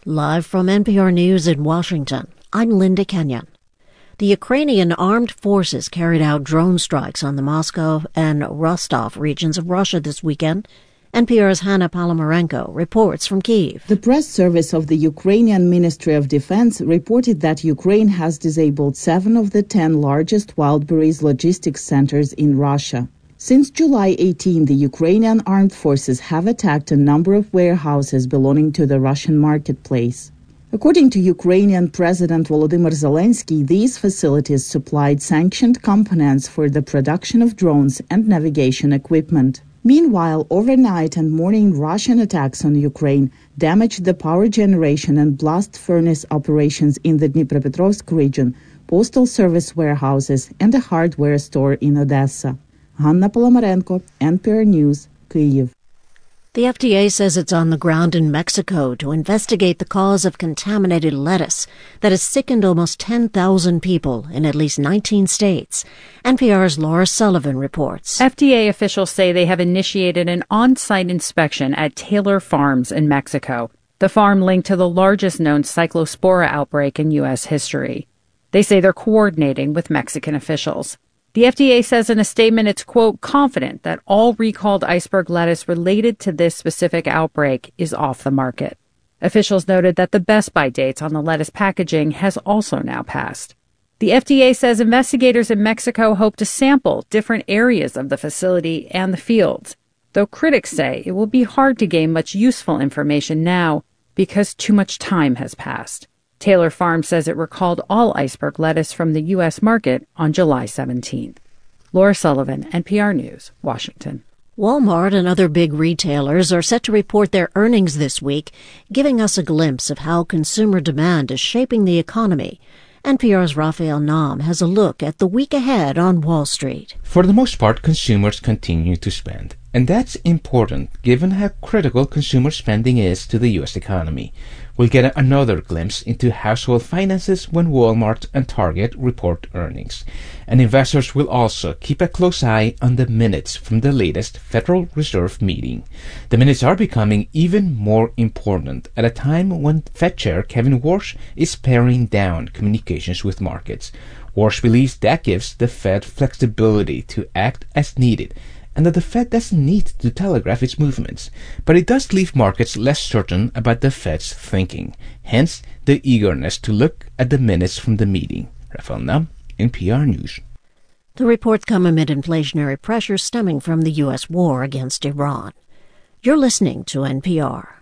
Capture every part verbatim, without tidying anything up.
Live from N P R News in Washington, I'm Linda Kenyon. The Ukrainian armed forces carried out drone strikes on the Moscow and Rostov regions of Russia this weekend. N P R's Hanna Palomarenko reports from Kyiv. The press service of the Ukrainian Ministry of Defense reported that Ukraine has disabled seven of the ten largest Wildberries logistics centers in Russia. Since July eighteenth, the Ukrainian armed forces have attacked a number of warehouses belonging to the Russian marketplace. According to Ukrainian President Volodymyr Zelensky, these facilities supplied sanctioned components for the production of drones and navigation equipment. Meanwhile, overnight and morning Russian attacks on Ukraine damaged the power generation and blast furnace operations in the Dnipropetrovsk region, postal service warehouses, and a hardware store in Odessa. Hanna Palomarenko, N P R News, Kyiv. The F D A says it's on the ground in Mexico to investigate the cause of contaminated lettuce that has sickened almost ten thousand people in at least nineteen states. N P R's Laura Sullivan reports. F D A officials say they have initiated an on-site inspection at Taylor Farms in Mexico, the farm linked to the largest known cyclospora outbreak in U S history. They say they're coordinating with Mexican officials. The F D A says in a statement it's, quote, confident that all recalled iceberg lettuce related to this specific outbreak is off the market. Officials noted that the best-by dates on the lettuce packaging has also now passed. The F D A says investigators in Mexico hope to sample different areas of the facility and the fields, though critics say it will be hard to gain much useful information now because too much time has passed. Taylor Farms says it recalled all iceberg lettuce from the U S market on July seventeenth. Laura Sullivan, N P R News, Washington. Walmart and other big retailers are set to report their earnings this week, giving us a glimpse of how consumer demand is shaping the economy. N P R's Raphael Nahm has a look at the week ahead on Wall Street. For the most part, consumers continue to spend. And that's important given how critical consumer spending is to the U S economy. We'll get another glimpse into household finances when Walmart and Target report earnings. And investors will also keep a close eye on the minutes from the latest Federal Reserve meeting. The minutes are becoming even more important at a time when Fed Chair Kevin Warsh is paring down communications with markets. Warsh believes that gives the Fed flexibility to act as needed, and that the Fed doesn't need to telegraph its movements, but it does leave markets less certain about the Fed's thinking, hence the eagerness to look at the minutes from the meeting. Raphael Nahm, N P R News. The reports come amid inflationary pressures stemming from the U S war against Iran. You're listening to N P R.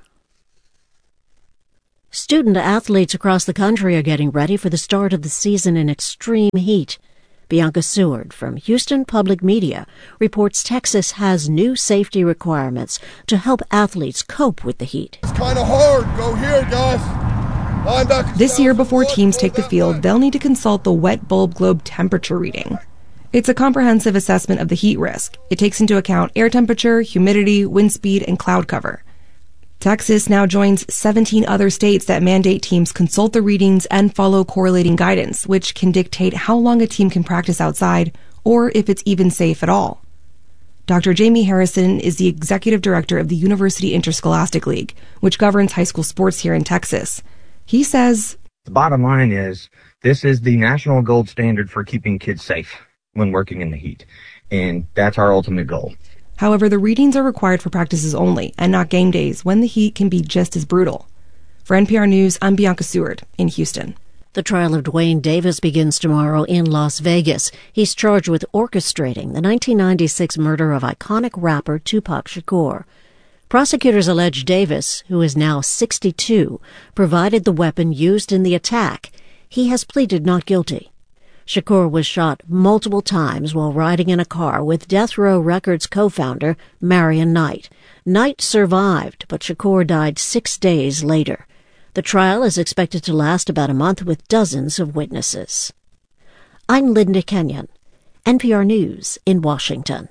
Student athletes across the country are getting ready for the start of the season in extreme heat. Bianca Seward from Houston Public Media reports Texas has new safety requirements to help athletes cope with the heat. It's kind of hard. Go here, guys. This year, before teams take the field, they'll need to consult the wet bulb globe temperature reading. It's a comprehensive assessment of the heat risk. It takes into account air temperature, humidity, wind speed, and cloud cover. Texas now joins seventeen other states that mandate teams consult the readings and follow correlating guidance, which can dictate how long a team can practice outside or if it's even safe at all. Doctor Jamie Harrison is the executive director of the University Interscholastic League, which governs high school sports here in Texas. He says, the bottom line is this is the national gold standard for keeping kids safe when working in the heat, and that's our ultimate goal. However, the readings are required for practices only and not game days when the heat can be just as brutal. For N P R News, I'm Bianca Seward in Houston. The trial of Dwayne Davis begins tomorrow in Las Vegas. He's charged with orchestrating the nineteen ninety-six murder of iconic rapper Tupac Shakur. Prosecutors allege Davis, who is now sixty-two, provided the weapon used in the attack. He has pleaded not guilty. Shakur was shot multiple times while riding in a car with Death Row Records co-founder Marion Knight. Knight survived, but Shakur died six days later. The trial is expected to last about a month with dozens of witnesses. I'm Linda Kenyon, N P R News in Washington.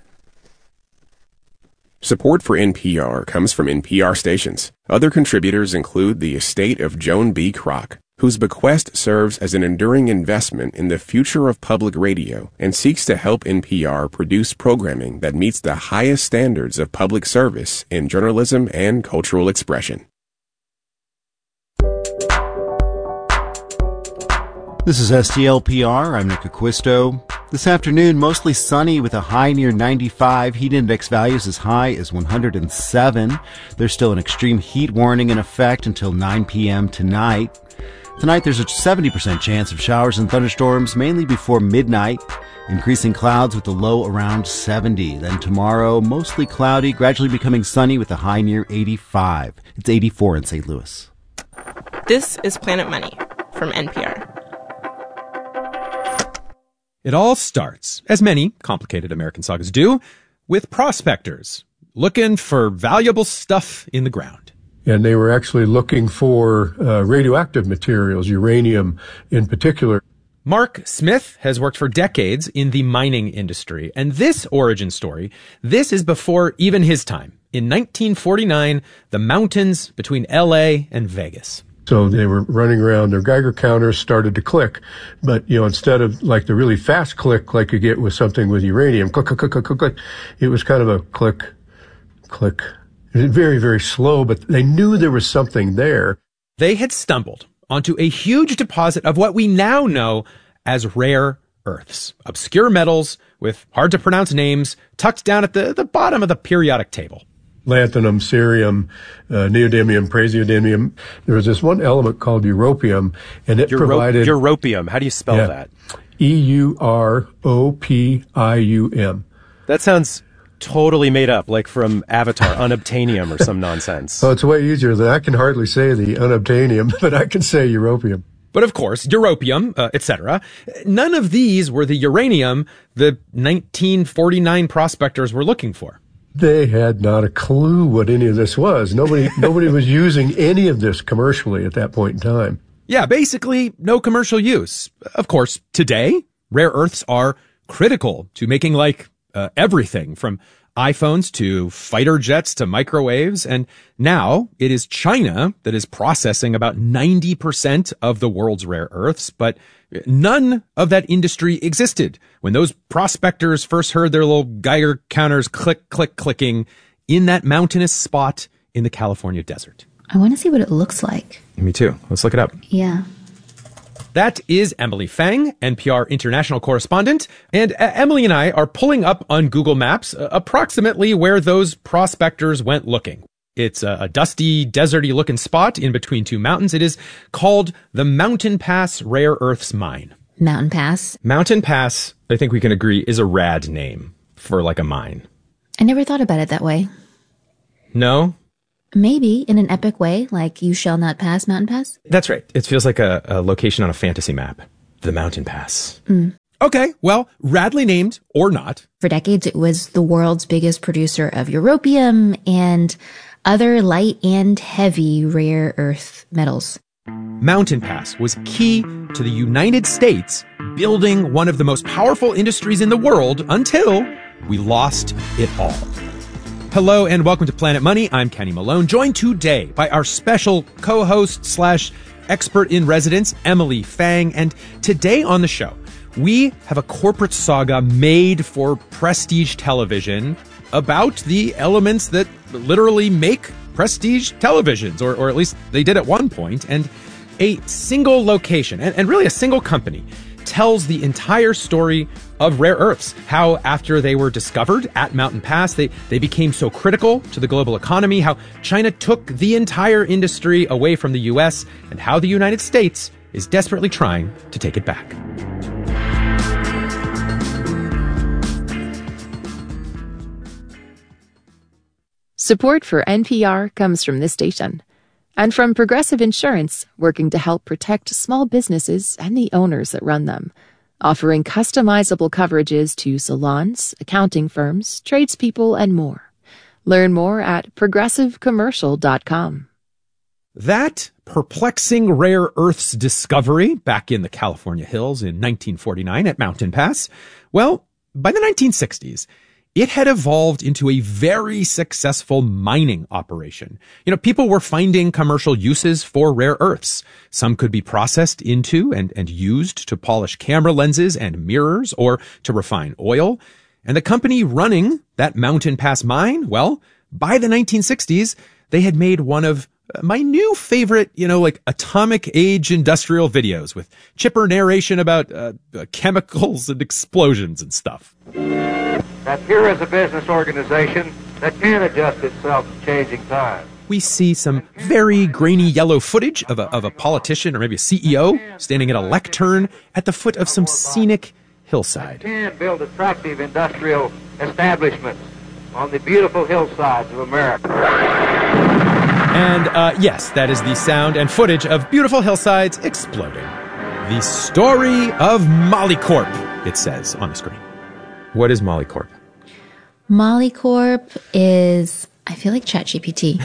Support for N P R comes from N P R stations. Other contributors include the estate of Joan B. Kroc, whose bequest serves as an enduring investment in the future of public radio and seeks to help N P R produce programming that meets the highest standards of public service in journalism and cultural expression. This is S T L P R. I'm Nick Acquisto. This afternoon, mostly sunny with a high near ninety-five. Heat index values as high as one hundred seven. There's still an extreme heat warning in effect until nine p.m. tonight. Tonight, there's a seventy percent chance of showers and thunderstorms, mainly before midnight. Increasing clouds with a low around seventy. Then tomorrow, mostly cloudy, gradually becoming sunny with a high near eighty-five. It's eighty-four in Saint Louis. This is Planet Money from N P R. It all starts, as many complicated American sagas do, with prospectors looking for valuable stuff in the ground. And they were actually looking for uh, radioactive materials, uranium in particular. Mark Smith has worked for decades in the mining industry. And this origin story, this is before even his time. In nineteen forty-nine, the mountains between L A and Vegas. So they were running around, their Geiger counters started to click. But, you know, instead of like the really fast click like you get with something with uranium, click, click, click, click, click, click, it was kind of a click, click. It was very, very slow, but they knew there was something there. They had stumbled onto a huge deposit of what we now know as rare earths, obscure metals with hard-to-pronounce names tucked down at the, the bottom of the periodic table. Lanthanum, cerium, uh, neodymium, praseodymium. There was this one element called europium, and it Euro- provided... Europium. How do you spell yeah, that? E U R O P I U M. That sounds totally made up, like from Avatar, unobtainium or some nonsense. Oh, it's way easier than I can hardly say the unobtainium, but I can say europium. But of course, europium, uh, et cetera. None of these were the uranium the nineteen forty-nine prospectors were looking for. They had not a clue what any of this was. Nobody, nobody was using any of this commercially at that point in time. Yeah, basically no commercial use. Of course, today, rare earths are critical to making like uh, everything from iPhones to fighter jets to microwaves. And now it is China that is processing about ninety percent of the world's rare earths. But none of that industry existed when those prospectors first heard their little Geiger counters click, click, clicking in that mountainous spot in the California desert. I want to see what it looks like. Me too. Let's look it up. Yeah. That is Emily Feng, N P R international correspondent. And uh, Emily and I are pulling up on Google Maps uh, approximately where those prospectors went looking. It's a, a dusty, deserty looking spot in between two mountains. It is called the Mountain Pass Rare Earths Mine. Mountain Pass? Mountain Pass, I think we can agree, is a rad name for like a mine. I never thought about it that way. No? Maybe in an epic way, like You Shall Not Pass, Mountain Pass? That's right. It feels like a, a location on a fantasy map. The Mountain Pass. Mm. Okay, well, radly named or not. For decades, it was the world's biggest producer of europium and other light and heavy rare earth metals. Mountain Pass was key to the United States building one of the most powerful industries in the world until we lost it all. Hello and welcome to Planet Money. I'm Kenny Malone, joined today by our special co-host slash expert in residence, Emily Feng. And today on the show, we have a corporate saga made for prestige television about the elements that literally make prestige televisions, or, or at least they did at one point. And a single location, and, and really a single company, tells the entire story of rare earths. How after they were discovered at Mountain Pass, they, they became so critical to the global economy, how China took the entire industry away from the U S, and how the United States is desperately trying to take it back. Support for N P R comes from this station and from Progressive Insurance, working to help protect small businesses and the owners that run them, offering customizable coverages to salons, accounting firms, tradespeople, and more. Learn more at progressive commercial dot com. That perplexing rare earths discovery back in the California hills in nineteen forty-nine at Mountain Pass, well, by the nineteen sixties, it had evolved into a very successful mining operation. You know, people were finding commercial uses for rare earths. Some could be processed into and, and used to polish camera lenses and mirrors or to refine oil. And the company running that Mountain Pass mine, well, by the nineteen sixties, they had made one of my new favorite, you know, like atomic age industrial videos with chipper narration about uh, uh, chemicals and explosions and stuff. That here is a business organization that can adjust itself to changing times. We see some very grainy yellow footage of a, of a politician or maybe a C E O standing at a lectern at the foot of some scenic hillside. Can build attractive industrial establishments on the beautiful hillsides of America. And uh, yes, that is the sound and footage of beautiful hillsides exploding. The story of Molycorp, it says on the screen. What is Molycorp? Molycorp is, I feel like ChatGPT.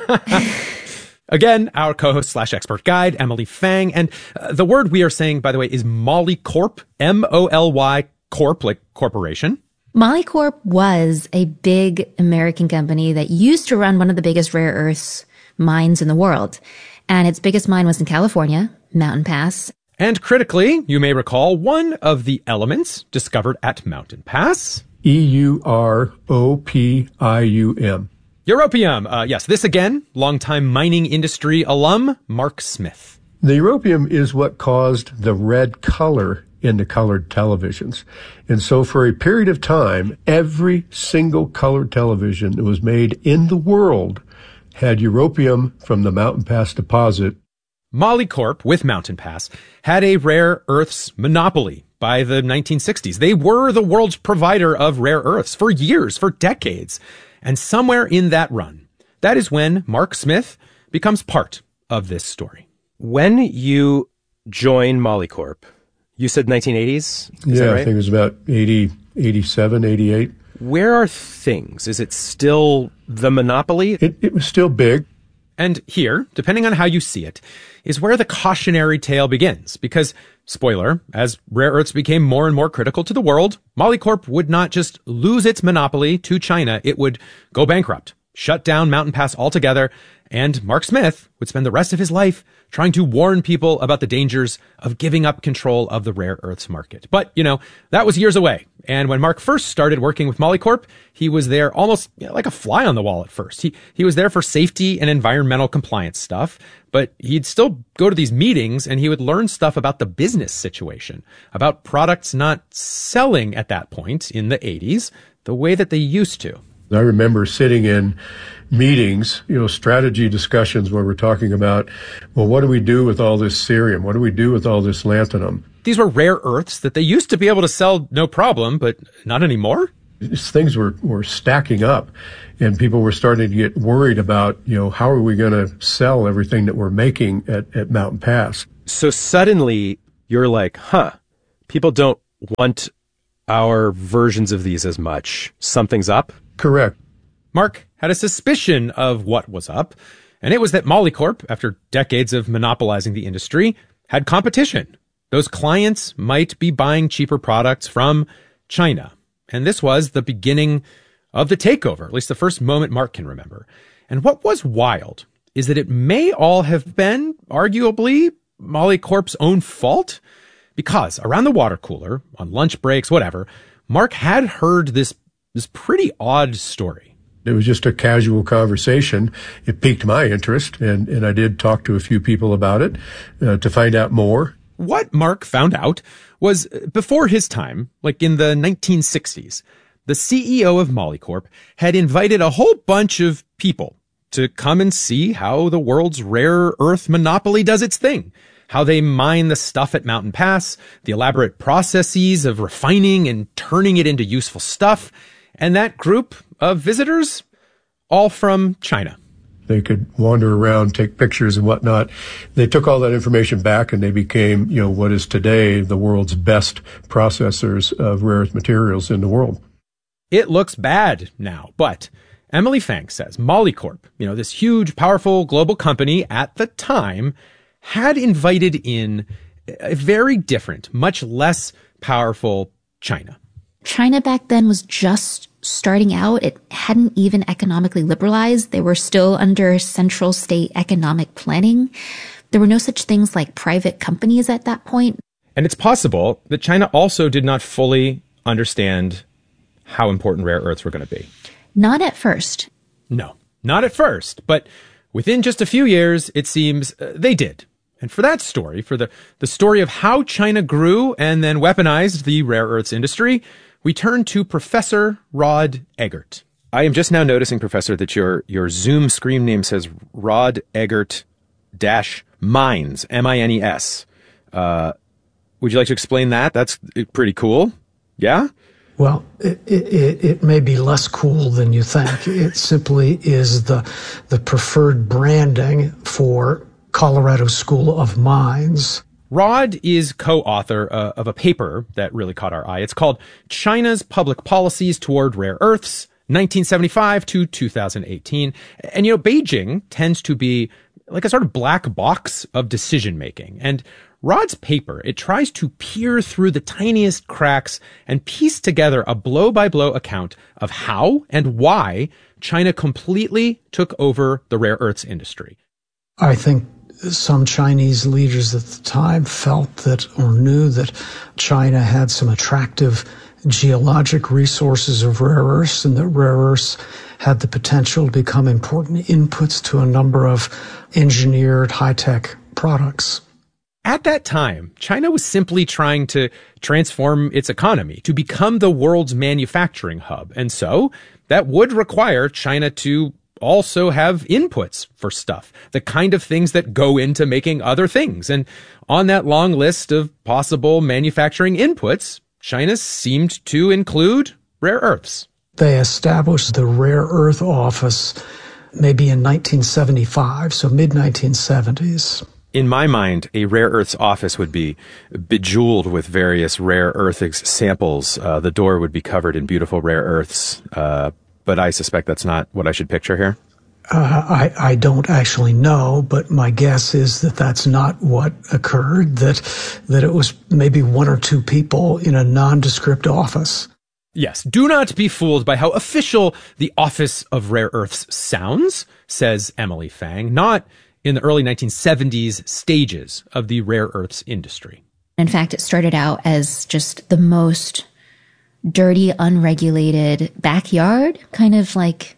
Again, our co-host slash expert guide, Emily Fang. And uh, the word we are saying, by the way, is Molycorp, M O L Y Corp, like corporation. Molycorp was a big American company that used to run one of the biggest rare earths mines in the world. And its biggest mine was in California, Mountain Pass. And critically, you may recall one of the elements discovered at Mountain Pass. E U R O P I U M. Europium. Uh, yes, this again, longtime mining industry alum, Mark Smith. The europium is what caused the red color in the colored televisions. And so for a period of time, every single colored television that was made in the world had europium from the Mountain Pass deposit. Molycorp, with Mountain Pass, had a rare earths monopoly by the nineteen sixties. They were the world's provider of rare earths for years, for decades. And somewhere in that run, that is when Mark Smith becomes part of this story. When you join Molycorp, you said nineteen eighties? Is yeah, that right? I think it was about eighty, eighty-seven, eighty-eight. Where are things? Is it still the monopoly? It, it was still big. And here, depending on how you see it, is where the cautionary tale begins. Because, spoiler, as rare earths became more and more critical to the world, Molycorp would not just lose its monopoly to China, it would go bankrupt, shut down Mountain Pass altogether, and Mark Smith would spend the rest of his life trying to warn people about the dangers of giving up control of the rare earths market. But, you know, that was years away. And when Mark first started working with Molycorp, he was there almost you know, like a fly on the wall at first. He, he was there for safety and environmental compliance stuff, but he'd still go to these meetings and he would learn stuff about the business situation, about products not selling at that point in the eighties the way that they used to. I remember sitting in meetings, you know, strategy discussions where we're talking about, well, what do we do with all this cerium? What do we do with all this lanthanum? These were rare earths that they used to be able to sell no problem, but not anymore. These things were, were stacking up and people were starting to get worried about, you know, how are we going to sell everything that we're making at, at Mountain Pass? So suddenly you're like, huh, people don't want our versions of these as much. Something's up? Correct. Mark had a suspicion of what was up, and it was that Molycorp, after decades of monopolizing the industry, had competition. Those clients might be buying cheaper products from China. And this was the beginning of the takeover, at least the first moment Mark can remember. And what was wild is that it may all have been, arguably, Molycorp's own fault. Because around the water cooler, on lunch breaks, whatever, Mark had heard this, this pretty odd story. It was just a casual conversation. It piqued my interest, and, and I did talk to a few people about it uh, to find out more. What Mark found out was before his time, like in the nineteen sixties, the C E O of Molycorp had invited a whole bunch of people to come and see how the world's rare earth monopoly does its thing. How they mine the stuff at Mountain Pass, the elaborate processes of refining and turning it into useful stuff. And that group of visitors, all from China. They could wander around, take pictures and whatnot. They took all that information back and they became, you know, what is today the world's best processors of rare earth materials in the world. It looks bad now, but Emily Fang says Molycorp, you know, this huge, powerful global company at the time, had invited in a very different, much less powerful China. China back then was just starting out. It hadn't even economically liberalized. They were still under central state economic planning. There were no such things like private companies at that point. And it's possible that China also did not fully understand how important rare earths were going to be. Not at first. No, not at first. But within just a few years, it seems uh, they did. And for that story, for the, the story of how China grew and then weaponized the rare earths industry, we turn to Professor Rod Eggert. I am just now noticing, Professor, that your, your Zoom screen name says Rod Eggert dash Mines, M I N E S. Uh, would you like to explain that? That's pretty cool. Yeah? Well, it, it, it may be less cool than you think. It simply is the, the preferred branding for Colorado School of Mines. Rod is co-author uh, of a paper that really caught our eye. It's called China's Public Policies Toward Rare Earths, nineteen seventy-five to two thousand eighteen. And, you know, Beijing tends to be like a sort of black box of decision-making. And Rod's paper, it tries to peer through the tiniest cracks and piece together a blow-by-blow account of how and why China completely took over the rare earths industry. I think some Chinese leaders at the time felt that or knew that China had some attractive geologic resources of rare earths, and that rare earths had the potential to become important inputs to a number of engineered high-tech products. At that time, China was simply trying to transform its economy to become the world's manufacturing hub. And so that would require China to also have inputs for stuff, the kind of things that go into making other things. And on that long list of possible manufacturing inputs, China seemed to include rare earths. They established the Rare Earth Office maybe in nineteen seventy-five, so mid nineteen seventies. In my mind, a rare earths office would be bejeweled with various rare earth samples. Uh, the door would be covered in beautiful rare earths. Uh, but I suspect that's not what I should picture here. Uh, I, I don't actually know, but my guess is that that's not what occurred, that, that it was maybe one or two people in a nondescript office. Yes, do not be fooled by how official the Office of Rare Earths sounds, says Emily Fang, not in the early nineteen seventies stages of the rare earths industry. In fact, it started out as just the most dirty, unregulated backyard, kind of like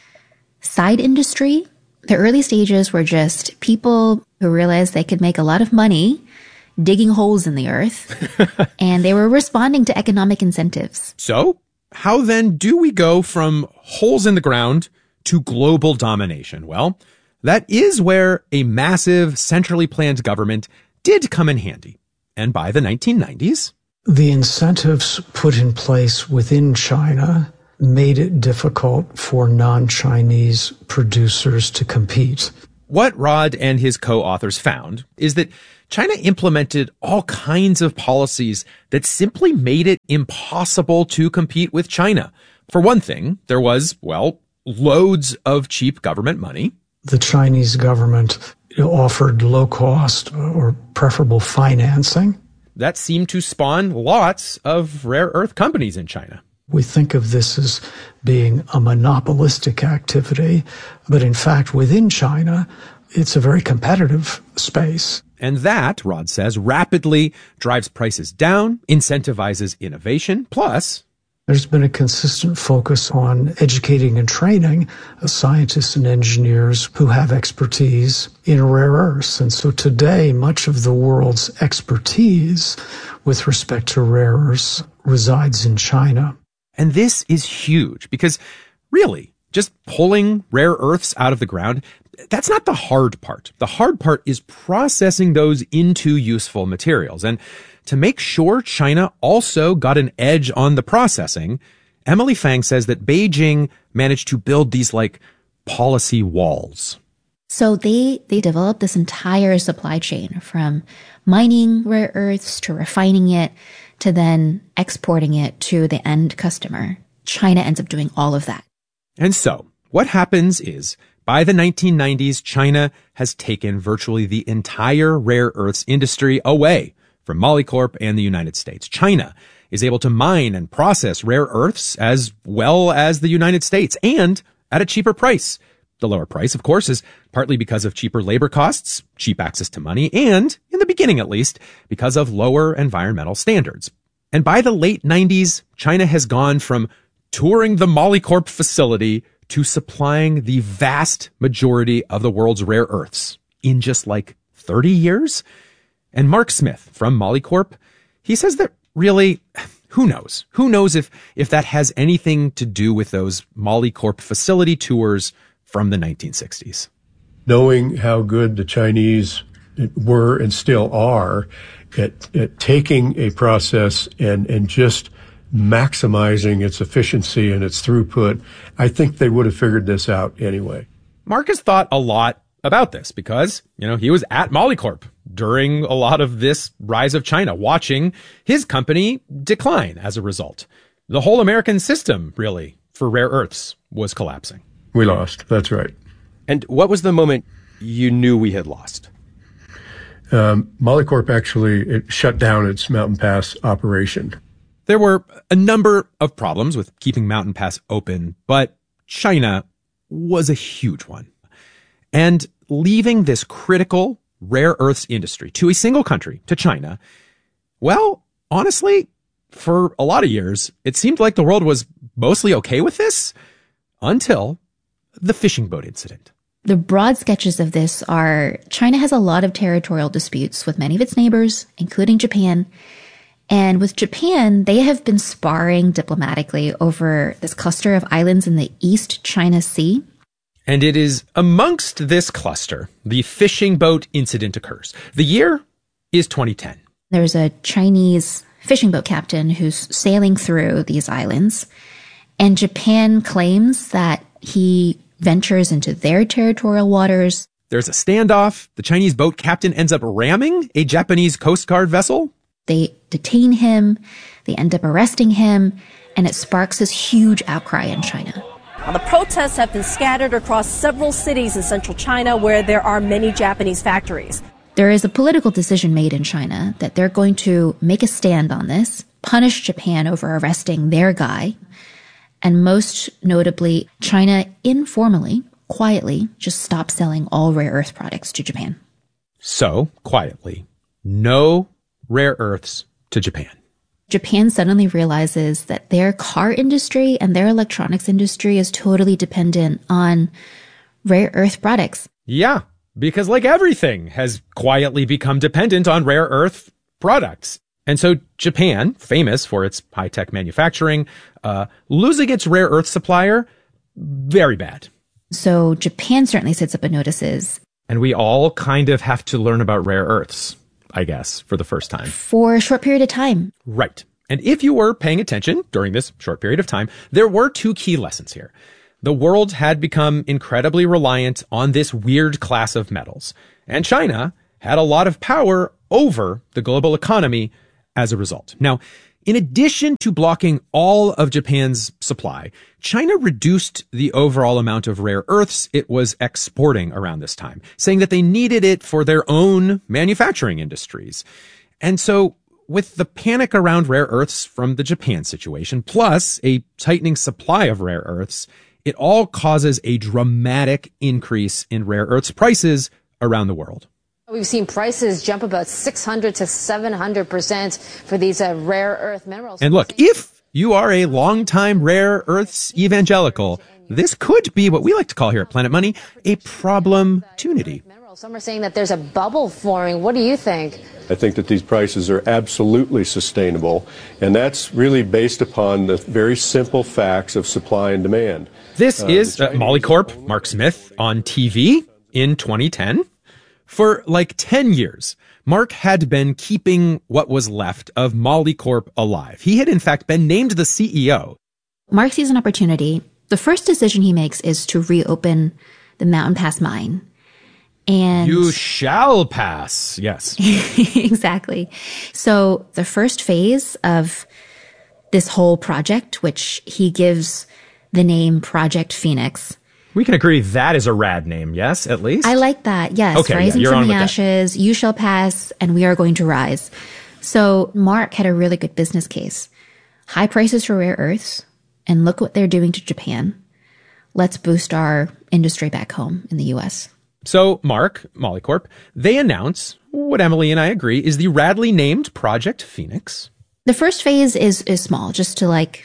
side industry. The early stages were just people who realized they could make a lot of money digging holes in the earth, and they were responding to economic incentives. So, how then do we go from holes in the ground to global domination? Well, that is where a massive, centrally planned government did come in handy. And by the nineteen nineties, the incentives put in place within China made it difficult for non-Chinese producers to compete. What Rod and his co-authors found is that China implemented all kinds of policies that simply made it impossible to compete with China. For one thing, there was, well, loads of cheap government money. The Chinese government offered low-cost or preferable financing. That seemed to spawn lots of rare earth companies in China. We think of this as being a monopolistic activity, but in fact, within China, it's a very competitive space. And that, Rod says, rapidly drives prices down, incentivizes innovation, plus there's been a consistent focus on educating and training scientists and engineers who have expertise in rare earths. And so today, much of the world's expertise with respect to rare earths resides in China. And this is huge because, really, just pulling rare earths out of the ground, that's not the hard part. The hard part is processing those into useful materials. And to make sure China also got an edge on the processing, Emily Fang says that Beijing managed to build these, like, policy walls. So they, they developed this entire supply chain from mining rare earths to refining it to then exporting it to the end customer. China ends up doing all of that. And so what happens is, by the nineteen nineties, China has taken virtually the entire rare earths industry away from Molycorp and the United States. China is able to mine and process rare earths as well as the United States, and at a cheaper price. The lower price, of course, is partly because of cheaper labor costs, cheap access to money, and, in the beginning at least, because of lower environmental standards. And by the late nineties, China has gone from touring the Molycorp facility to supplying the vast majority of the world's rare earths in just like thirty years. And Mark Smith from Molycorp, he says that really, who knows? Who knows if, if that has anything to do with those Molycorp facility tours from the nineteen sixties. Knowing how good the Chinese were and still are at, at taking a process and, and just maximizing its efficiency and its throughput, I think they would have figured this out anyway. Mark has thought a lot about this because, you know, he was at Molycorp during a lot of this rise of China, watching his company decline as a result. The whole American system, really, for rare earths was collapsing. We lost. That's right. And what was the moment you knew we had lost? Um, Molycorp actually it shut down its Mountain Pass operation. There were a number of problems with keeping Mountain Pass open, but China was a huge one. And leaving this critical rare earths industry to a single country, to China, well, honestly, for a lot of years, it seemed like the world was mostly okay with this until the fishing boat incident. The broad sketches of this are China has a lot of territorial disputes with many of its neighbors, including Japan. And with Japan, they have been sparring diplomatically over this cluster of islands in the East China Sea. And it is amongst this cluster the fishing boat incident occurs. The year is twenty ten. There's a Chinese fishing boat captain who's sailing through these islands, and Japan claims that he ventures into their territorial waters. There's a standoff. The Chinese boat captain ends up ramming a Japanese Coast Guard vessel. They detain him, they end up arresting him, and it sparks this huge outcry in China. Now, the protests have been scattered across several cities in central China where there are many Japanese factories. There is a political decision made in China that they're going to make a stand on this, punish Japan over arresting their guy, and most notably, China informally, quietly, just stopped selling all rare earth products to Japan. So, quietly, no rare earths to Japan. Japan suddenly realizes that their car industry and their electronics industry is totally dependent on rare earth products. Yeah, because like everything has quietly become dependent on rare earth products. And so Japan, famous for its high-tech manufacturing, uh, losing its rare earth supplier, very bad. So Japan certainly sits up and notices. And we all kind of have to learn about rare earths, I guess, for the first time. For a short period of time. Right. And if you were paying attention during this short period of time, there were two key lessons here. The world had become incredibly reliant on this weird class of metals, and China had a lot of power over the global economy as a result. Now, in addition to blocking all of Japan's supply, China reduced the overall amount of rare earths it was exporting around this time, saying that they needed it for their own manufacturing industries. And so with the panic around rare earths from the Japan situation, plus a tightening supply of rare earths, it all causes a dramatic increase in rare earths prices around the world. We've seen prices jump about six hundred to seven hundred percent for these uh, rare earth minerals. And look, if you are a longtime rare earths evangelical, this could be what we like to call here at Planet Money a problem-tunity. Some are saying that there's a bubble forming. What do you think? I think that these prices are absolutely sustainable, and that's really based upon the very simple facts of supply and demand. This uh, is uh, Molycorp, Mark Smith, on T V in twenty ten. For like ten years, Mark had been keeping what was left of Molycorp alive. He had in fact been named the C E O. Mark sees an opportunity. The first decision he makes is to reopen the Mountain Pass mine. And you shall pass. Yes. Exactly. So the first phase of this whole project, which he gives the name Project Phoenix. We can agree that is a rad name, yes, at least? I like that, yes. Okay, Rising yeah, you're from on the with ashes, that. You shall pass, and we are going to rise. So Mark had a really good business case. High prices for rare earths, and look what they're doing to Japan. Let's boost our industry back home in the U S. So Mark, Molycorp, they announce what Emily and I agree is the radly named Project Phoenix. The first phase is is small, just to like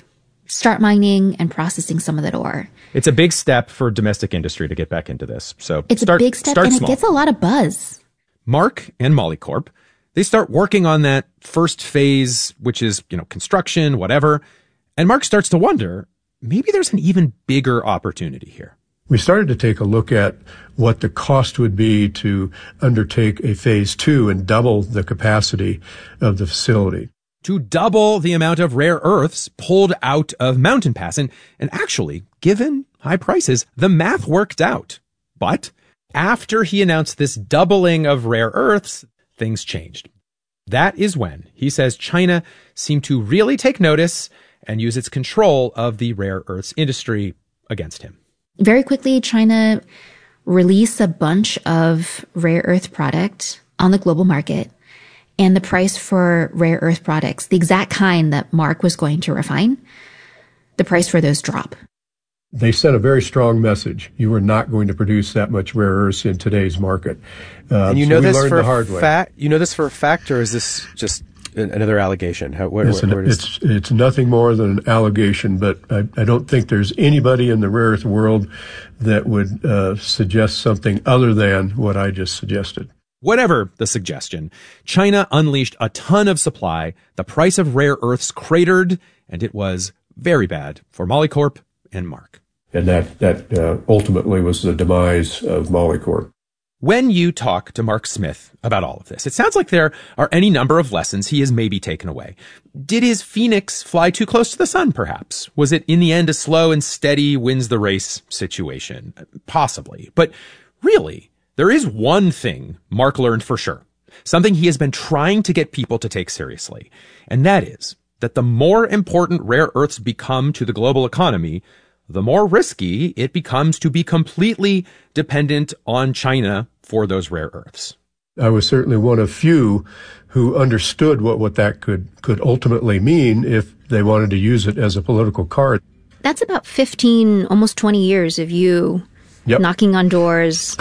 start mining and processing some of that ore. It's a big step for domestic industry to get back into this. So it's start, a big step, start and small. It gets a lot of buzz. Mark and Molycorp, they start working on that first phase, which is, you know, construction, whatever. And Mark starts to wonder, maybe there's an even bigger opportunity here. We started to take a look at what the cost would be to undertake a phase two and double the capacity of the facility. To double the amount of rare earths pulled out of Mountain Pass. And, and actually, given high prices, the math worked out. But after he announced this doubling of rare earths, things changed. That is when, he says, China seemed to really take notice and use its control of the rare earths industry against him. Very quickly, China released a bunch of rare earth product on the global market, and the price for rare earth products, the exact kind that Mark was going to refine, the price for those drop. They sent a very strong message. You are not going to produce that much rare earths in today's market. Uh, and you so know we this learned for the hard a way. fact. You know this for a fact, or is this just another allegation? How, where, it's, an, where does... it's, it's nothing more than an allegation, but I, I don't think there's anybody in the rare earth world that would uh, suggest something other than what I just suggested. Whatever the suggestion, China unleashed a ton of supply, the price of rare earths cratered, and it was very bad for Molycorp and Mark. And that, that uh, ultimately was the demise of Molycorp. When you talk to Mark Smith about all of this, it sounds like there are any number of lessons he has maybe taken away. Did his phoenix fly too close to the sun, perhaps? Was it, in the end, a slow and steady wins the race situation? Possibly. But really, there is one thing Mark learned for sure, something he has been trying to get people to take seriously, and that is that the more important rare earths become to the global economy, the more risky it becomes to be completely dependent on China for those rare earths. I was certainly one of few who understood what, what that could, could ultimately mean if they wanted to use it as a political card. That's about fifteen, almost twenty years of you yep. knocking on doors,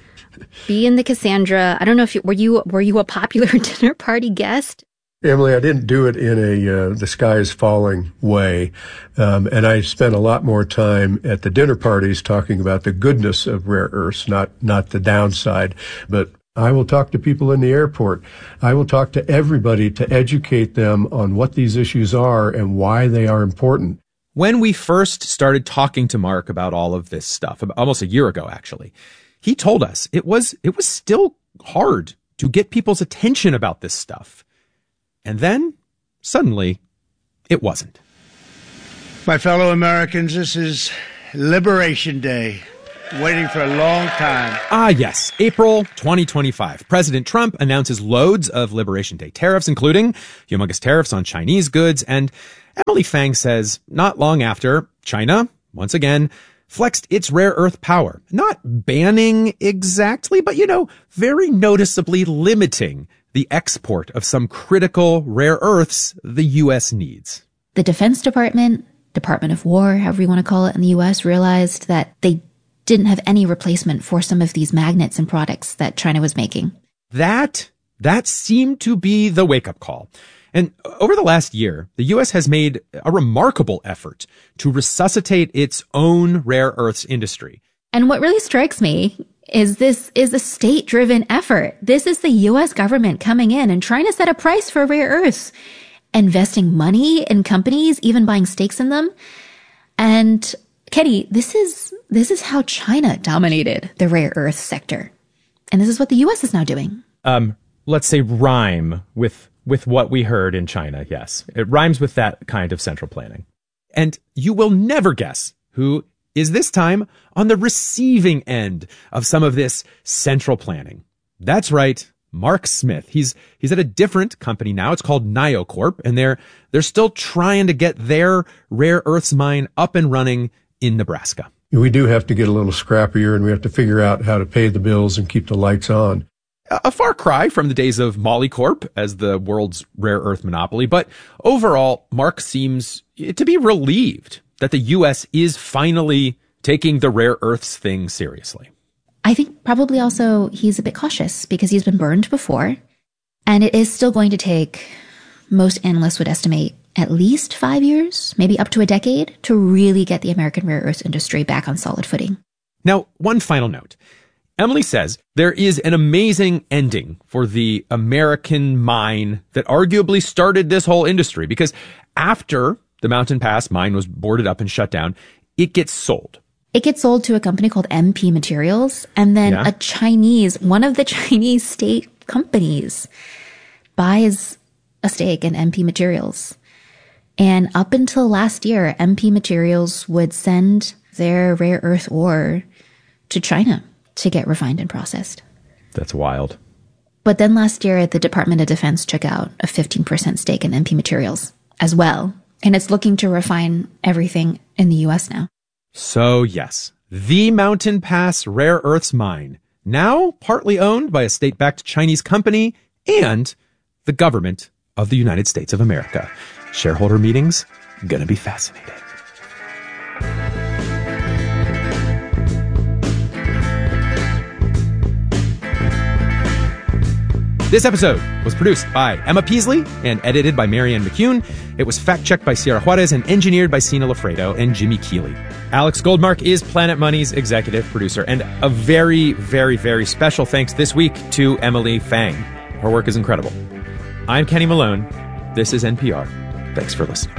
being the Cassandra. I don't know if you, were you, were you a popular dinner party guest? Emily, I didn't do it in a uh, the sky is falling way, um, and I spent a lot more time at the dinner parties talking about the goodness of rare earths, not not the downside. But I will talk to people in the airport. I will talk to everybody to educate them on what these issues are and why they are important. When we first started talking to Mark about all of this stuff, almost a year ago, actually, he told us it was it was still hard to get people's attention about this stuff. And then, suddenly, it wasn't. My fellow Americans, this is Liberation Day. Waiting for a long time. Ah, yes. April twenty twenty-five. President Trump announces loads of Liberation Day tariffs, including humongous tariffs on Chinese goods. And Emily Fang says not long after, China, once again, flexed its rare earth power. Not banning exactly, but, you know, very noticeably limiting the export of some critical rare earths the U S needs. The Defense Department, Department of War, however you want to call it in the U S, realized that they didn't have any replacement for some of these magnets and products that China was making. That, that seemed to be the wake-up call. And over the last year, the U S has made a remarkable effort to resuscitate its own rare earths industry. And what really strikes me is this is a state-driven effort. This is the U S government coming in and trying to set a price for rare earths, investing money in companies, even buying stakes in them. And Kenny, this is this is how China dominated the rare earth sector. And this is what the U S is now doing. Um, let's say rhyme with with what we heard in China, yes. It rhymes with that kind of central planning. And you will never guess who is this time on the receiving end of some of this central planning. That's right, Mark Smith. He's he's at a different company now. It's called NioCorp, and they're they're still trying to get their rare earths mine up and running in Nebraska. We do have to get a little scrappier, and we have to figure out how to pay the bills and keep the lights on. A far cry from the days of Molycorp as the world's rare earth monopoly, but overall, Mark seems to be relieved that the U S is finally taking the rare earths thing seriously. I think probably also he's a bit cautious because he's been burned before. And it is still going to take, most analysts would estimate, at least five years, maybe up to a decade, to really get the American rare earth industry back on solid footing. Now, one final note. Emily says there is an amazing ending for the American mine that arguably started this whole industry, because after the Mountain Pass mine was boarded up and shut down, it gets sold. It gets sold to a company called M P Materials, and then yeah. a Chinese, one of the Chinese state companies buys a stake in M P Materials. And up until last year, M P Materials would send their rare earth ore to China to get refined and processed. That's wild. But then last year, the Department of Defense took out a fifteen percent stake in M P Materials as well. And it's looking to refine everything in the U S now. So yes, the Mountain Pass Rare Earths Mine, now partly owned by a state-backed Chinese company and the government of the United States of America. Shareholder meetings, gonna be fascinating. This episode was produced by Emma Peasley and edited by Marianne McCune. It was fact-checked by Sierra Juarez and engineered by Sina Lafredo and Jimmy Keeley. Alex Goldmark is Planet Money's executive producer. And a very, very, very special thanks this week to Emily Fang. Her work is incredible. I'm Kenny Malone. This is N P R. Thanks for listening.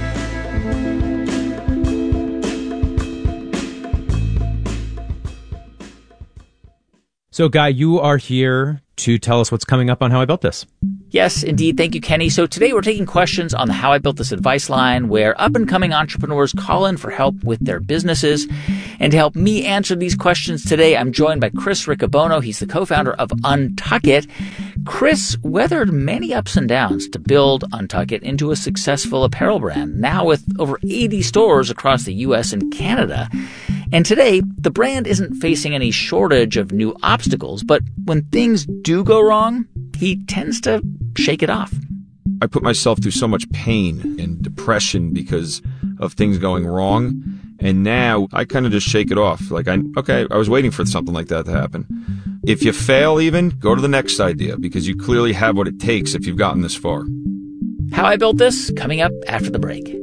So, Guy, you are here to tell us what's coming up on How I Built This. Yes, indeed. Thank you, Kenny. So today we're taking questions on the How I Built This advice line, where up-and-coming entrepreneurs call in for help with their businesses. And to help me answer these questions today, I'm joined by Chris Riccobono. He's the co-founder of Untuck It. Chris weathered many ups and downs to build Untuck It into a successful apparel brand, now with over eighty stores across the U S and Canada. And today, the brand isn't facing any shortage of new obstacles, but when things do go wrong, he tends to shake it off. I put myself through so much pain and depression because of things going wrong. And now I kind of just shake it off. Like, I, okay, I was waiting for something like that to happen. If you fail even, go to the next idea, because you clearly have what it takes if you've gotten this far. How I Built This, coming up after the break.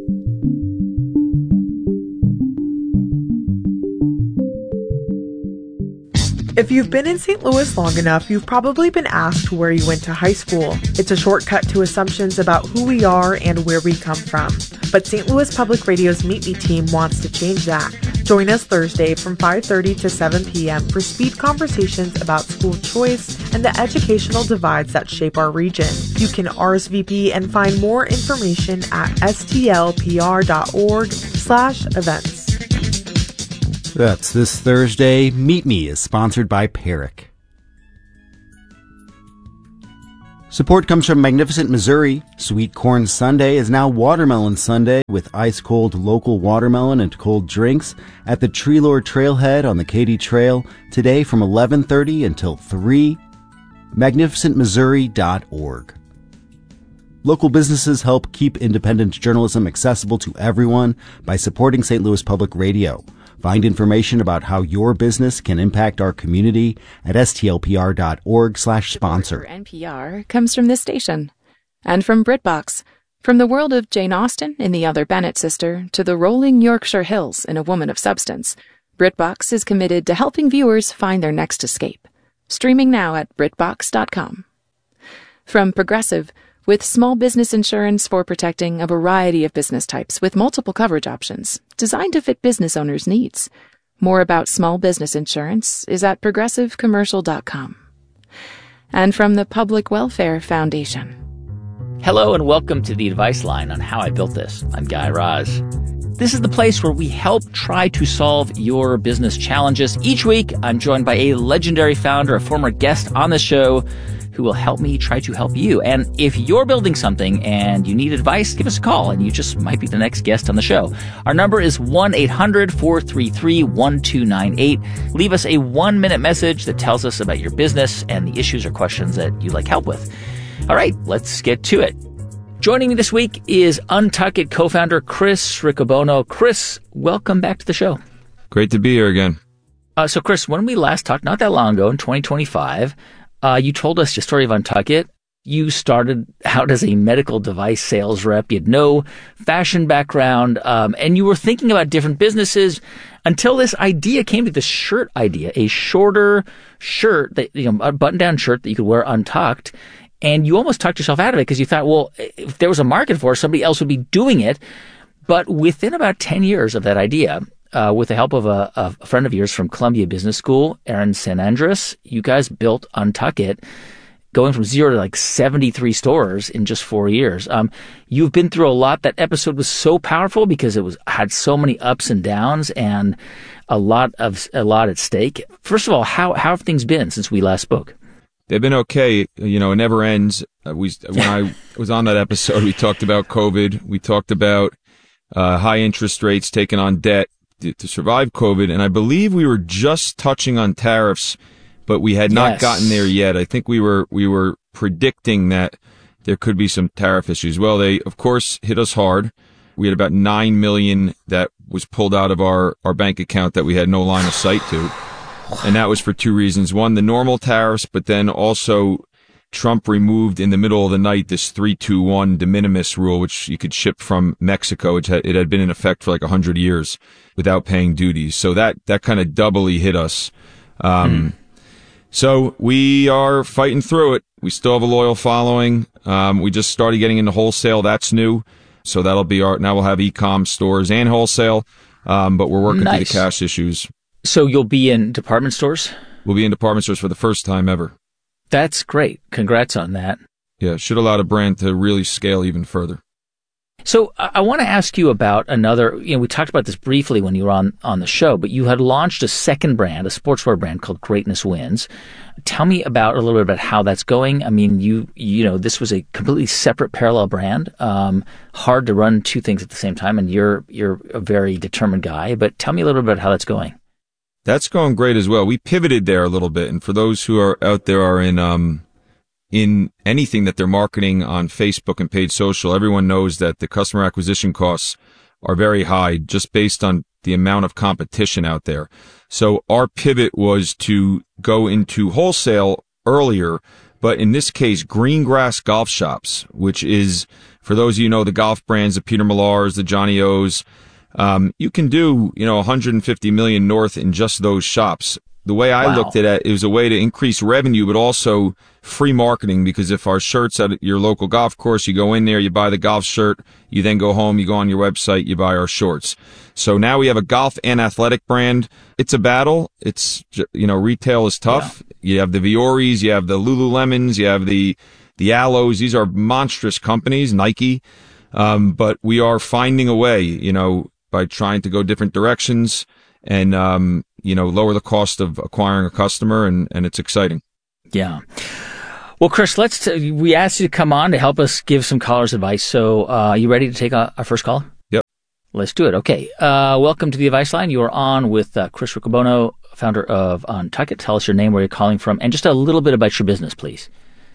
If you've been in Saint Louis long enough, you've probably been asked where you went to high school. It's a shortcut to assumptions about who we are and where we come from. But Saint Louis Public Radio's Meet Me team wants to change that. Join us Thursday from five thirty to seven p.m. for speed conversations about school choice and the educational divides that shape our region. You can R S V P and find more information at stlpr.org slash events. That's this Thursday. Meet Me is sponsored by Perrick. Support comes from Magnificent Missouri. Sweet Corn Sunday is now Watermelon Sunday with ice-cold local watermelon and cold drinks at the Treelore Trailhead on the Katy Trail today from eleven thirty until three. magnificent missouri dot org. Local businesses help keep independent journalism accessible to everyone by supporting Saint Louis Public Radio. Find information about how your business can impact our community at stlpr.org slash sponsor. N P R comes from this station and from BritBox. From the world of Jane Austen in The Other Bennet Sister to the rolling Yorkshire Hills in A Woman of Substance, BritBox is committed to helping viewers find their next escape. Streaming now at britbox dot com. From Progressive, with small business insurance for protecting a variety of business types with multiple coverage options, designed to fit business owners' needs. More about small business insurance is at progressive commercial dot com. And from the Public Welfare Foundation. Hello and welcome to the Advice Line on How I Built This. I'm Guy Raz. This is the place where we help try to solve your business challenges. Each week, I'm joined by a legendary founder, a former guest on the show, who will help me try to help you. And if you're building something and you need advice, give us a call and you just might be the next guest on the show. Our number is one eight hundred four three three one two nine eight. Leave us a one-minute message that tells us about your business and the issues or questions that you'd like help with. All right, let's get to it. Joining me this week is Untuck It co-founder Chris Riccobono. Chris, welcome back to the show. Great to be here again. Uh, so, Chris, when we last talked, not that long ago, in twenty twenty-five, Uh, you told us your story of Untuck It. you started out as a medical device sales rep. You had no fashion background, um, and you were thinking about different businesses until this idea came to this shirt idea, a shorter shirt, that, you know, a button-down shirt that you could wear untucked. And you almost talked yourself out of it because you thought, well, if there was a market for it, somebody else would be doing it. But within about ten years of that idea, uh, with the help of a, a friend of yours from Columbia Business School, Aaron San Andres, you guys built Untuck It, going from zero to like seventy-three stores in just four years. Um, you've been through a lot. That episode was so powerful because it was had so many ups and downs and a lot of a lot at stake. First of all, how how have things been since we last spoke? They've been okay. You know, it never ends. Uh, we when I was on that episode, we talked about COVID. We talked about uh, high interest rates, taking on debt to, to survive COVID, and I believe we were just touching on tariffs, but we had not yes. gotten there yet. I think we were we were predicting that there could be some tariff issues. Well, they of course hit us hard. We had about nine million that was pulled out of our our bank account that we had no line of sight to. And that was for two reasons. One, the normal tariffs, but then also Trump removed in the middle of the night this three two one de minimis rule, which you could ship from Mexico. It had, it had been in effect for like one hundred years without paying duties. So that, that kind of doubly hit us. Um, hmm. So we are fighting through it. We still have a loyal following. Um, we just started getting into wholesale. That's new. So that'll be our, now we'll have e-com stores and wholesale. Um, but we're working nice. through the cash issues. So you'll be in department stores? We'll be in department stores for the first time ever. That's great. Congrats on that. Yeah, should allow the brand to really scale even further. So I, I want to ask you about another, you know, we talked about this briefly when you were on, on the show, but you had launched a second brand, a sportswear brand called Greatness Wins. Tell me about a little bit about how that's going. I mean, you you know, this was a completely separate parallel brand. Um, hard to run two things at the same time, and you're you're a very determined guy. But tell me a little bit about how that's going. That's going great as well. We pivoted there a little bit, and for those who are out there are in um in anything that they're marketing on Facebook and paid social, everyone knows that the customer acquisition costs are very high just based on the amount of competition out there. So our pivot was to go into wholesale earlier, but in this case, Greengrass Golf Shops, which is, for those of you who know the golf brands, the Peter Millars, the Johnny O's, Um, you can do, you know, one hundred fifty million north in just those shops. The way I wow. looked at it, it was a way to increase revenue, but also free marketing, because if our shirt's at your local golf course, you go in there, you buy the golf shirt, you then go home, you go on your website, you buy our shorts. So now we have a golf and athletic brand. It's a battle. It's, you know, retail is tough. Yeah. You have the Vioris, you have the Lululemons, you have the, the Aloes. These are monstrous companies, Nike. Um, but we are finding a way, you know, by trying to go different directions and, um, you know, lower the cost of acquiring a customer, and, and it's exciting. Yeah. Well, Chris, let's, t- we asked you to come on to help us give some callers advice. So, uh, are you ready to take a, our first call? Yep. Let's do it. Okay. Uh, welcome to the Advice Line. You are on with, uh, Chris Riccobono, founder of Untuck It. Tell us your name, where you're calling from, and just a little bit about your business, please.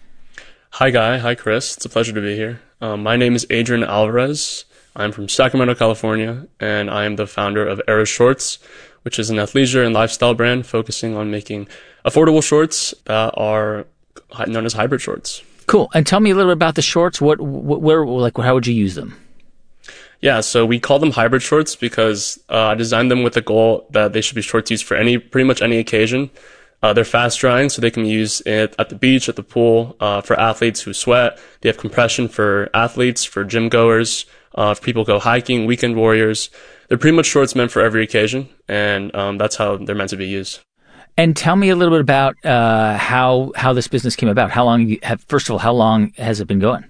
Hi, Guy. Hi, Chris. It's a pleasure to be here. Um, my name is Adrian Alvarez. I'm from Sacramento, California, and I am the founder of Era Shorts, which is an athleisure and lifestyle brand focusing on making affordable shorts that are known as hybrid shorts. Cool. And tell me a little bit about the shorts. What, what where, like, how would you use them? Yeah, so we call them hybrid shorts because uh, I designed them with the goal that they should be shorts used for any, pretty much any occasion. Uh, they're fast drying, so they can be used at, at the beach, at the pool, uh, for athletes who sweat. They have compression for athletes, for gym goers, uh, if people go hiking, weekend warriors. They're pretty much shorts meant for every occasion, and um, that's how they're meant to be used. And tell me a little bit about uh, how how this business came about. How long you have? First of all, how long has it been going?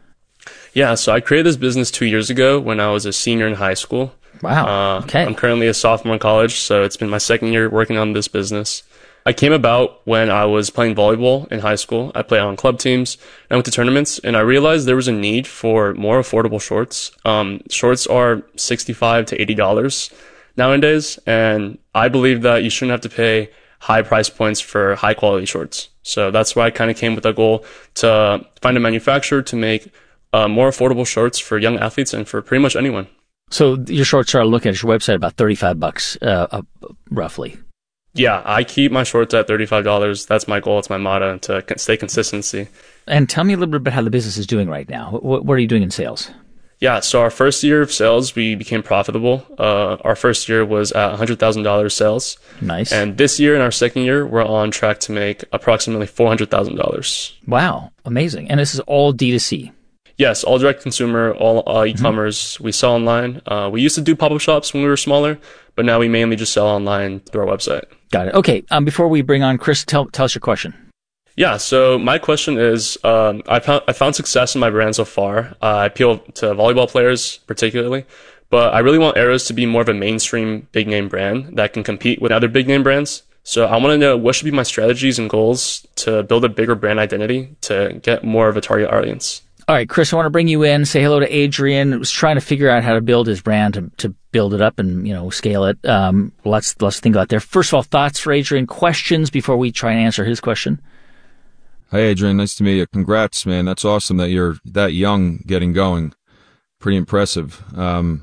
Yeah, so I created this business two years ago when I was a senior in high school. Wow. Uh, okay. I'm currently a sophomore in college, so it's been my second year working on this business. I came about when I was playing volleyball in high school. I played on club teams and went to tournaments, and I realized there was a need for more affordable shorts. Um, shorts are sixty-five to eighty dollars nowadays, and I believe that you shouldn't have to pay high price points for high quality shorts. So that's why I kind of came with a goal to find a manufacturer to make uh, more affordable shorts for young athletes and for pretty much anyone. So your shorts are, looking at your website, about thirty-five bucks, uh, uh, roughly. Yeah, I keep my shorts at thirty-five dollars. That's my goal. It's my motto to stay consistency. And tell me a little bit about how the business is doing right now. What, what are you doing in sales? Yeah, so our first year of sales, we became profitable. Uh, our first year was at one hundred thousand dollars sales. Nice. And this year, in our second year, we're on track to make approximately four hundred thousand dollars. Wow, amazing. And this is all D two C? Yes, all direct consumer, all uh, e-commerce. Mm-hmm. We sell online. Uh, we used to do pop-up shops when we were smaller, but now we mainly just sell online through our website. Got it. Okay, um, before we bring on Chris, tell, tell us your question. Yeah, so my question is, um, I, found, I found success in my brand so far. Uh, I appeal to volleyball players particularly, but I really want Arrows to be more of a mainstream big-name brand that can compete with other big-name brands. So I want to know what should be my strategies and goals to build a bigger brand identity to get more of a target audience. All right, Chris, I want to bring you in, say hello to Adrian, who's trying to figure out how to build his brand, to, to build it up and, you know, scale it. Um, let's, let's think about there. First of all, thoughts for Adrian, questions before we try and answer his question? Hi, Adrian. Nice to meet you. Congrats, man. That's awesome that you're that young getting going. Pretty impressive. Um,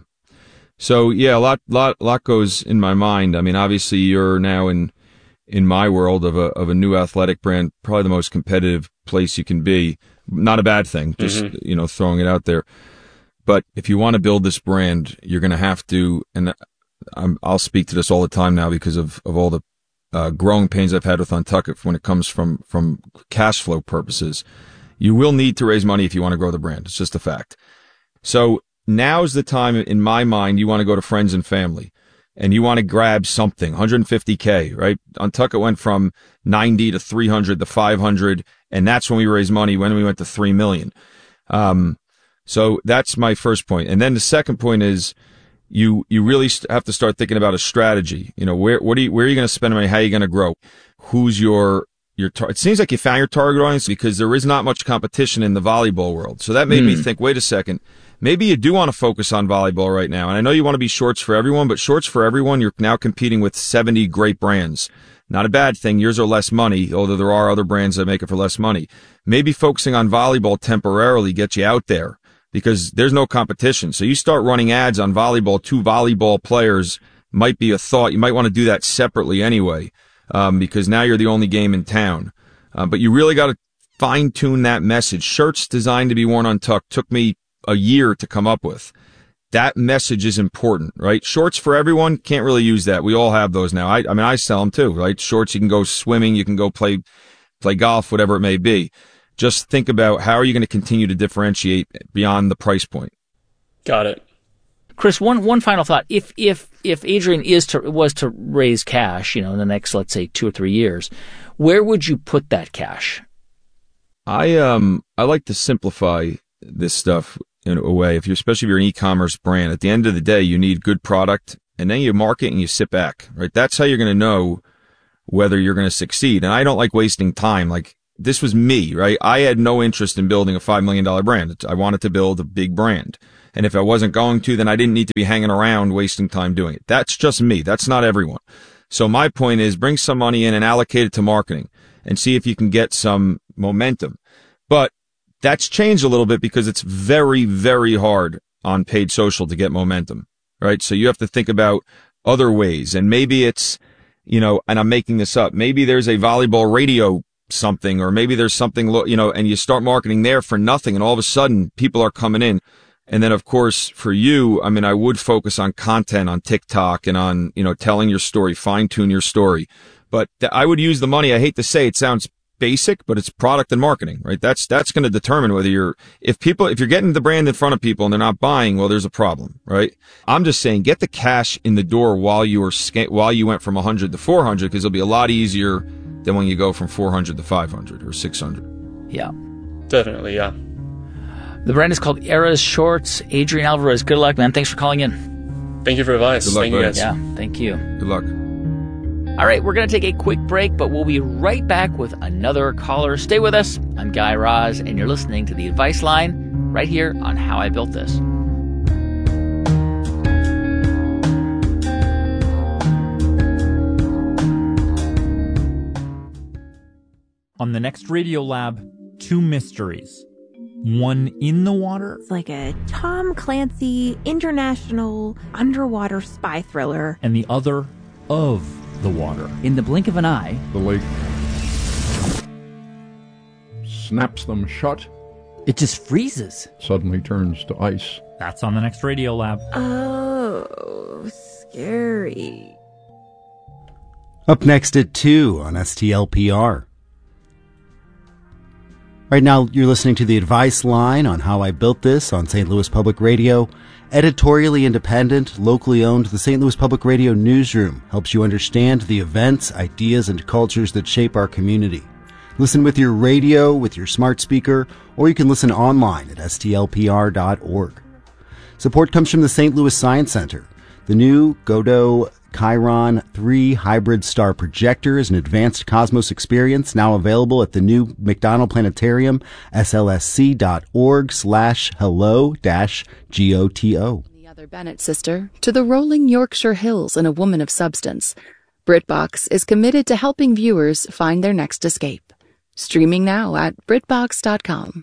so, yeah, a lot, lot, lot goes in my mind. I mean, obviously, you're now in in my world of a of a new athletic brand, probably the most competitive place you can be. Not a bad thing, just, mm-hmm. you know, throwing it out there. But if you want to build this brand, you're going to have to, and I'm, I'll speak to this all the time now because of, of all the uh, growing pains I've had with Untuckit when it comes from, from cash flow purposes. You will need to raise money if you want to grow the brand. It's just a fact. So now's the time, in my mind, you want to go to friends and family. And you want to grab something, one hundred fifty K, right? Untuckit went from ninety to three hundred to five hundred, and that's when we raised money, when we went to three million. Um, so that's my first point. And then the second point is you you really have to start thinking about a strategy. You know, where what are you, where are you going to spend money? How are you going to grow? Who's your your tar- It seems like you found your target audience because there is not much competition in the volleyball world. So that made mm. me think, wait a second. Maybe you do want to focus on volleyball right now. And I know you want to be shorts for everyone, but shorts for everyone, you're now competing with seventy great brands. Not a bad thing. Yours are less money, although there are other brands that make it for less money. Maybe focusing on volleyball temporarily gets you out there because there's no competition. So you start running ads on volleyball, two volleyball players might be a thought. You might want to do that separately anyway, um, because now you're the only game in town. Uh, but you really got to fine tune that message. Shirts designed to be worn untucked took me a year to come up with. That message is important, right? Shorts for everyone, can't really use that. We all have those now. I, I mean, I sell them too, right? Shorts, you can go swimming, you can go play, play golf, whatever it may be. Just think about how are you going to continue to differentiate beyond the price point. Got it. Chris, one, one final thought. If, if, if Adrian is to, was to raise cash, you know, in the next, let's say two or three years, where would you put that cash? I, um, I like to simplify this stuff in a way. If you're, especially if you're an e-commerce brand, at the end of the day, you need good product and then you market and you sit back, right? That's how you're going to know whether you're going to succeed. And I don't like wasting time. Like this was me, right? I had no interest in building a five million dollars brand. I wanted to build a big brand. And if I wasn't going to, then I didn't need to be hanging around wasting time doing it. That's just me. That's not everyone. So my point is bring some money in and allocate it to marketing and see if you can get some momentum. But that's changed a little bit because it's very, very hard on paid social to get momentum, right? So you have to think about other ways. And maybe it's, you know, and I'm making this up, maybe there's a volleyball radio something, or maybe there's something, you know, and you start marketing there for nothing. And all of a sudden people are coming in. And then, of course, for you, I mean, I would focus on content on TikTok and on, you know, telling your story, fine tune your story. But th- I would use the money. I hate to say it sounds basic, but it's product and marketing, right? That's, that's going to determine whether you're, if people, if you're getting the brand in front of people and they're not buying, well, there's a problem, right? I'm just saying get the cash in the door while you were, while you went from one hundred to four hundred, because it'll be a lot easier than when you go from four hundred to five hundred or six hundred. Yeah. Definitely. Yeah. The brand is called Eras Shorts. Adrian Alvarez, good luck, man. Thanks for calling in. Thank you for advice. Good luck, thank you guys. Yeah. Thank you. Good luck. All right, we're going to take a quick break, but we'll be right back with another caller. Stay with us. I'm Guy Raz, and you're listening to The Advice Line right here on How I Built This. On the next Radio Lab, two mysteries. One in the water. It's like a Tom Clancy international underwater spy thriller. And the other of the water. In the blink of an eye, the lake snaps them shut. It just freezes. Suddenly turns to ice. That's on the next Radio Lab. Oh, scary. Up next at two on S T L P R. Right now, you're listening to The Advice Line on How I Built This on Saint Louis Public Radio. Editorially independent, locally owned, the Saint Louis Public Radio Newsroom helps you understand the events, ideas, and cultures that shape our community. Listen with your radio, with your smart speaker, or you can listen online at S T L P R dot org. Support comes from the Saint Louis Science Center. The new Godot Chiron three Hybrid Star Projector is an advanced cosmos experience now available at the new McDonald Planetarium, S L S C dot org slash hello dash G O T O. The other Bennett sister to the rolling Yorkshire Hills and a woman of substance. BritBox is committed to helping viewers find their next escape. Streaming now at BritBox dot com.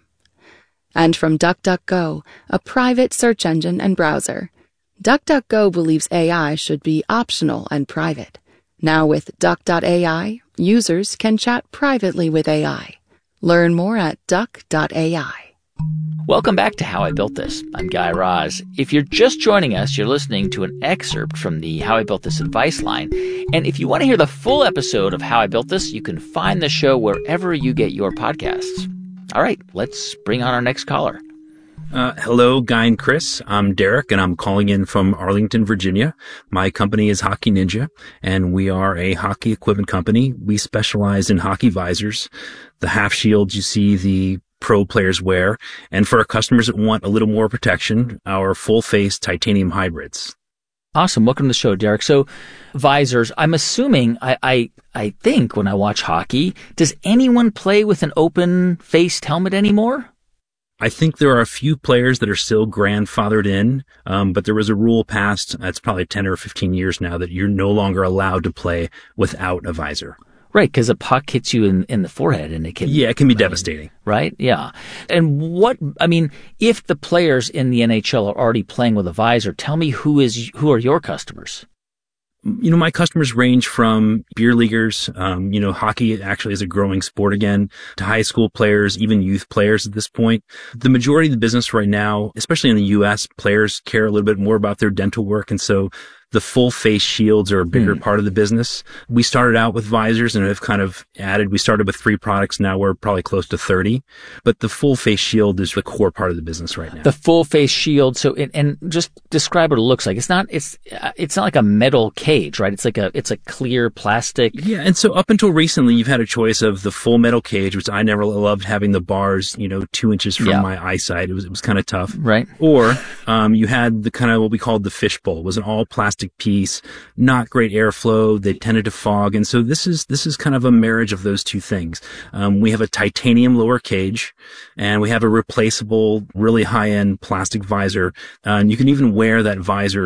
And from DuckDuckGo, a private search engine and browser. DuckDuckGo believes A I should be optional and private. Now with Duck dot A I, users can chat privately with A I. Learn more at Duck dot A I. Welcome back to How I Built This. I'm Guy Raz. If you're just joining us, you're listening to an excerpt from the How I Built This advice line. And if you want to hear the full episode of How I Built This, you can find the show wherever you get your podcasts. All right, let's bring on our next caller. Uh, hello, Guy and Chris. I'm Derek, and I'm calling in from Arlington, Virginia. My company is Hockey Ninja, and we are a hockey equipment company. We specialize in hockey visors, the half shields you see the pro players wear, and for our customers that want a little more protection, our full-face titanium hybrids. Awesome. Welcome to the show, Derek. So, visors, I'm assuming, I, I, I think when I watch hockey, does anyone play with an open-faced helmet anymore? I think there are a few players that are still grandfathered in, um, but there was a rule passed, it's probably ten or fifteen years now, that you're no longer allowed to play without a visor. Right, because a puck hits you in, in the forehead and it can... Yeah, it can be devastating. Right? Yeah. And what, I mean, if the players in the N H L are already playing with a visor, tell me who is who are your customers? You know, my customers range from beer leaguers, um, you know, hockey actually is a growing sport again, to high school players, even youth players at this point. The majority of the business right now, especially in the U S, players care a little bit more about their dental work, and so the full face shields are a bigger mm. part of the business. We started out with visors and have kind of added, we started with three products. Now we're probably close to thirty, but the full face shield is the core part of the business right now. The full face shield. So, it, and just describe what it looks like. It's not, it's, uh, it's not like a metal cage, right? It's like a, it's a clear plastic. Yeah. And so up until recently, you've had a choice of the full metal cage, which I never loved having the bars, you know, two inches from yeah. my eyesight. It was, it was kind of tough. Right. Or, um, you had the kind of what we called the fishbowl. It was an all plastic piece, not great airflow. They tended to fog. And so this is, this is kind of a marriage of those two things. Um, we have a titanium lower cage and we have a replaceable, really high end plastic visor. Uh, and you can even wear that visor